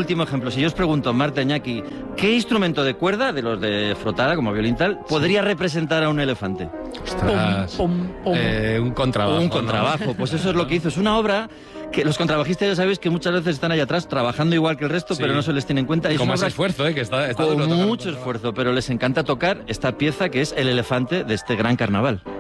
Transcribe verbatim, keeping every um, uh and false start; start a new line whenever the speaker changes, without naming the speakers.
último ejemplo. Si yo os pregunto, Marta, Iñaki, ¿qué instrumento de cuerda, de los de frotada, como violín tal, podría representar a un elefante?
Ostras,
Pom, pom, pom.
eh, un contrabajo.
Un
¿no?
contrabajo. Pues eso es lo que hizo. Es una obra que los contrabajistas ya sabéis que muchas veces están allá atrás trabajando igual que el resto,
Sí.
pero no se les tiene en cuenta. Y es
Con
una
más
obra
esfuerzo, ¿eh? Que está, está
con
duro tocar un
mucho
contrabajo.
esfuerzo, pero les encanta tocar esta pieza que es el elefante de este gran carnaval.